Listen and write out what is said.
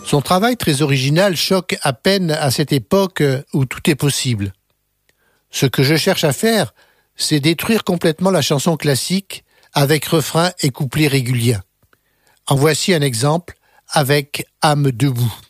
Son travail très original choque à peine à cette époque où tout est possible. Ce que je cherche à faire, c'est détruire complètement la chanson classique avec refrain et couplet réguliers. En voici un exemple avec Âme debout.